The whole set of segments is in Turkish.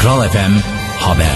Kral FM Haber.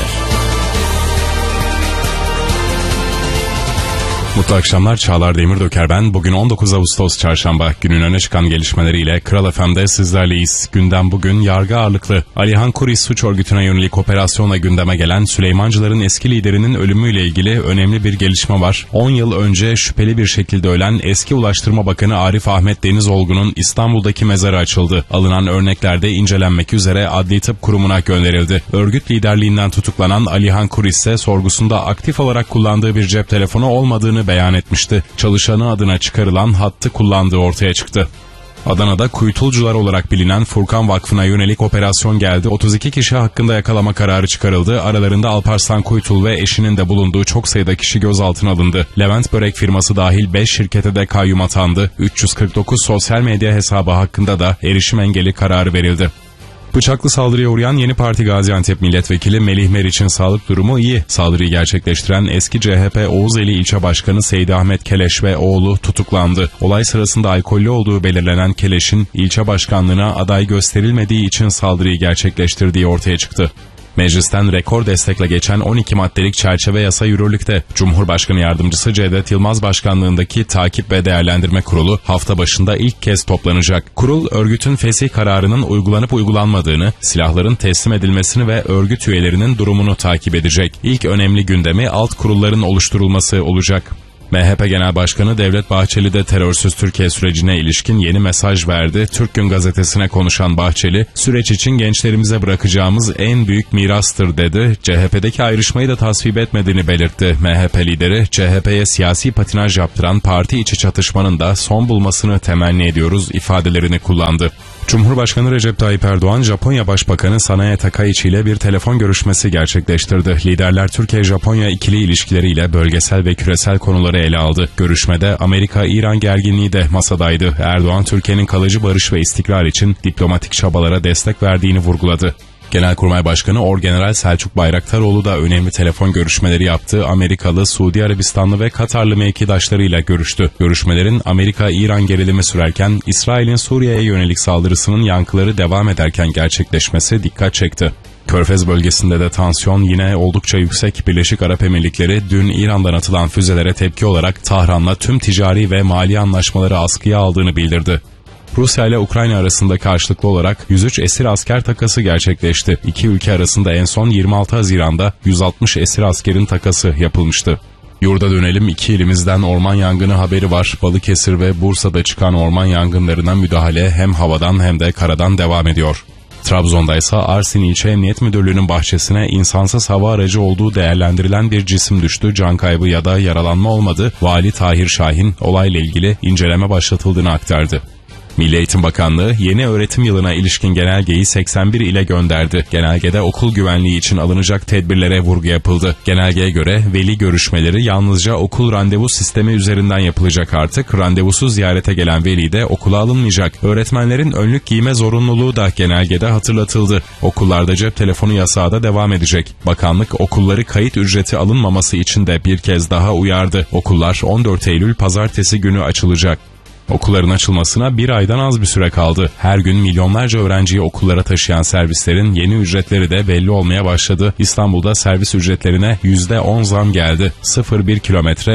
Mutlu akşamlar, Çağlar Demirdoker ben. Bugün 19 Ağustos Çarşamba, günün öne çıkan gelişmeleriyle Kral FM'de sizlerleyiz. Gündem bugün yargı ağırlıklı. Alihan Kuris suç örgütüne yönelik operasyonla gündeme gelen Süleymancıların eski liderinin ölümüyle ilgili önemli bir gelişme var. 10 yıl önce şüpheli bir şekilde ölen eski Ulaştırma Bakanı Arif Ahmet Denizoğlu'nun İstanbul'daki mezarı açıldı. Alınan örneklerde incelenmek üzere Adli Tıp Kurumu'na gönderildi. Örgüt liderliğinden tutuklanan Alihan Kuris ise sorgusunda aktif olarak kullandığı bir cep telefonu olmadığını beyan etmişti. Çalışanı adına çıkarılan hattı kullandığı ortaya çıktı. Adana'da Kuytulcular olarak bilinen Furkan Vakfı'na yönelik operasyon geldi. 32 kişi hakkında yakalama kararı çıkarıldı. Aralarında Alparslan Kuytul ve eşinin de bulunduğu çok sayıda kişi gözaltına alındı. Levent Börek firması dahil 5 şirkete de kayyum atandı. 349 sosyal medya hesabı hakkında da erişim engeli kararı verildi. Bıçaklı saldırıya uğrayan Yeni Parti Gaziantep Milletvekili Melih Meriç'in sağlık durumu iyi. Saldırıyı gerçekleştiren eski CHP Oğuzeli İlçe Başkanı Seydi Ahmet Keleş ve oğlu tutuklandı. Olay sırasında alkollü olduğu belirlenen Keleş'in ilçe başkanlığına aday gösterilmediği için saldırıyı gerçekleştirdiği ortaya çıktı. Meclisten rekor destekle geçen 12 maddelik çerçeve yasa yürürlükte. Cumhurbaşkanı Yardımcısı Cevdet Yılmaz başkanlığındaki Takip ve Değerlendirme Kurulu hafta başında ilk kez toplanacak. Kurul, örgütün fesih kararının uygulanıp uygulanmadığını, silahların teslim edilmesini ve örgüt üyelerinin durumunu takip edecek. İlk önemli gündemi alt kurulların oluşturulması olacak. MHP Genel Başkanı Devlet Bahçeli de terörsüz Türkiye sürecine ilişkin yeni mesaj verdi. Türk Gün Gazetesi'ne konuşan Bahçeli, süreç için gençlerimize bırakacağımız en büyük mirastır dedi. CHP'deki ayrışmayı da tasvip etmediğini belirtti. MHP lideri, CHP'ye siyasi patinaj yaptıran parti içi çatışmanın da son bulmasını temenni ediyoruz ifadelerini kullandı. Cumhurbaşkanı Recep Tayyip Erdoğan, Japonya Başbakanı Sanae Takaichi ile bir telefon görüşmesi gerçekleştirdi. Liderler Türkiye-Japonya ikili ilişkileriyle bölgesel ve küresel konuları ele aldı. Görüşmede Amerika-İran gerginliği de masadaydı. Erdoğan, Türkiye'nin kalıcı barış ve istikrar için diplomatik çabalara destek verdiğini vurguladı. Genelkurmay Başkanı Orgeneral Selçuk Bayraktaroğlu da önemli telefon görüşmeleri yaptı. Amerikalı, Suudi Arabistanlı ve Katarlı mevkidaşlarıyla görüştü. Görüşmelerin Amerika-İran gerilimi sürerken İsrail'in Suriye'ye yönelik saldırısının yankıları devam ederken gerçekleşmesi dikkat çekti. Körfez bölgesinde de tansiyon yine oldukça yüksek. Birleşik Arap Emirlikleri dün İran'dan atılan füzelere tepki olarak Tahran'la tüm ticari ve mali anlaşmaları askıya aldığını bildirdi. Rusya ile Ukrayna arasında karşılıklı olarak 103 esir asker takası gerçekleşti. İki ülke arasında en son 26 Haziran'da 160 esir askerin takası yapılmıştı. Yurda dönelim, iki ilimizden orman yangını haberi var. Balıkesir ve Bursa'da çıkan orman yangınlarına müdahale hem havadan hem de karadan devam ediyor. Trabzon'da ise Arsin İlçe Emniyet Müdürlüğü'nün bahçesine insansız hava aracı olduğu değerlendirilen bir cisim düştü. Can kaybı ya da yaralanma olmadı. Vali Tahir Şahin olayla ilgili inceleme başlatıldığını aktardı. Milli Eğitim Bakanlığı yeni öğretim yılına ilişkin genelgeyi 81 ile gönderdi. Genelgede okul güvenliği için alınacak tedbirlere vurgu yapıldı. Genelgeye göre veli görüşmeleri yalnızca okul randevu sistemi üzerinden yapılacak artık. Randevusuz ziyarete gelen veli de okula alınmayacak. Öğretmenlerin önlük giyme zorunluluğu da genelgede hatırlatıldı. Okullarda cep telefonu yasağı da devam edecek. Bakanlık okulları kayıt ücreti alınmaması için de bir kez daha uyardı. Okullar 14 Eylül Pazartesi günü açılacak. Okulların açılmasına bir aydan az bir süre kaldı. Her gün milyonlarca öğrenciyi okullara taşıyan servislerin yeni ücretleri de belli olmaya başladı. İstanbul'da servis ücretlerine %10 zam geldi. 0-1 kilometre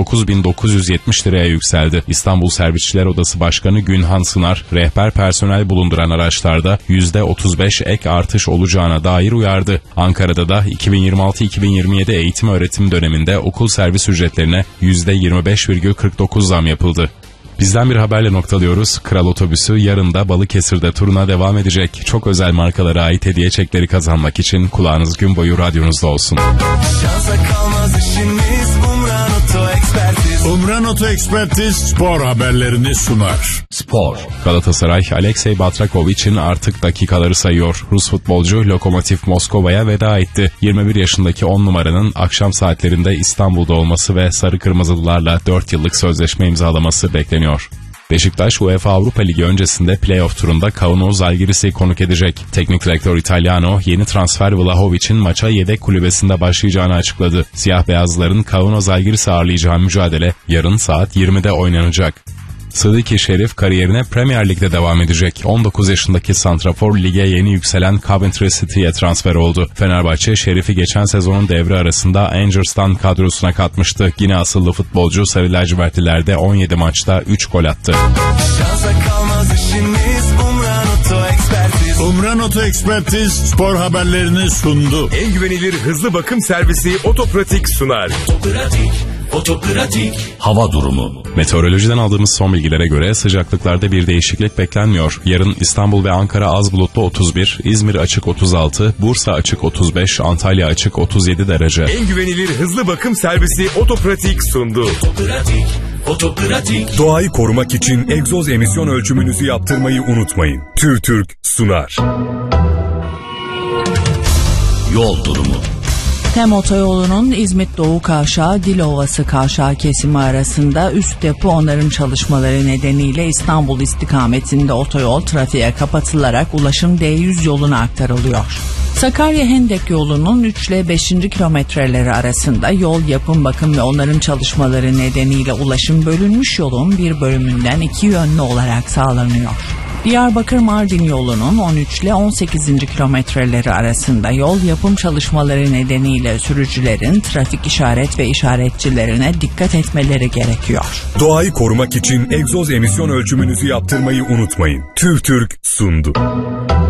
39.970 liraya yükseldi. İstanbul Servisçiler Odası Başkanı Günhan Sınar, rehber personel bulunduran araçlarda %35 ek artış olacağına dair uyardı. Ankara'da da 2026-2027 eğitim öğretim döneminde okul servis ücretlerine %25,49 zam yapıldı. Bizden bir haberle noktalıyoruz. Kral Otobüsü yarın da Balıkesir'de turuna devam edecek. Çok özel markalara ait hediye çekleri kazanmak için kulağınız gün boyu radyonuzda olsun. Şansa kalmaz işimiz, Umran Oto Ekspertiz. Umran Oto Ekspertiz spor haberlerini sunar. Spor. Galatasaray, Aleksey Batrakovic'in artık dakikaları sayıyor. Rus futbolcu Lokomotiv Moskova'ya veda etti. 21 yaşındaki 10 numaranın akşam saatlerinde İstanbul'da olması ve sarı kırmızılılarla 4 yıllık sözleşme imzalaması bekleniyor. Beşiktaş, UEFA Avrupa Ligi öncesinde play-off turunda Kauno Zalgiris'i konuk edecek. Teknik direktör Italiano, yeni transfer Vlahovic'in maça yedek kulübesinde başlayacağını açıkladı. Siyah beyazların Kauno Zalgiris'i ağırlayacağı mücadele yarın saat 20'de oynanacak. Sıdiki Şerif kariyerine Premier Lig'de devam edecek. 19 yaşındaki santrafor lige yeni yükselen Coventry City'ye transfer oldu. Fenerbahçe Şerif'i geçen sezonun devre arasında Angers'tan kadrosuna katmıştı. Yine asıllı futbolcu Sarı Lacivertlilerde 17 maçta 3 gol attı. Şansa kalmaz işimiz, Umran Oto Ekspertiz. Umran Oto Ekspertiz spor haberlerini sundu. En güvenilir hızlı bakım servisi Otopratik sunar. Otopratik. Hava durumu. Meteorolojiden aldığımız son bilgilere göre sıcaklıklarda bir değişiklik beklenmiyor. Yarın İstanbul ve Ankara az bulutlu 31, İzmir açık 36, Bursa açık 35, Antalya açık 37 derece. En güvenilir hızlı bakım servisi Otopratik sundu. Otopratik. Doğayı korumak için egzoz emisyon ölçümünüzü yaptırmayı unutmayın. TÜRTÜRK sunar. Yol durumu. TEM otoyolunun İzmit Doğu Kavşağı Dilovası Kavşağı kesimi arasında üst depo onarım çalışmaları nedeniyle İstanbul istikametinde otoyol trafiğe kapatılarak ulaşım D100 yoluna aktarılıyor. Sakarya Hendek yolunun 3 ile 5. kilometreleri arasında yol yapım, bakım ve onarım çalışmaları nedeniyle ulaşım bölünmüş yolun bir bölümünden iki yönlü olarak sağlanıyor. Diyarbakır-Mardin yolunun 13 ile 18. kilometreleri arasında yol yapım çalışmaları nedeniyle sürücülerin trafik işaret ve işaretçilerine dikkat etmeleri gerekiyor. Doğayı korumak için egzoz emisyon ölçümünüzü yaptırmayı unutmayın. TÜRTÜRK sundu.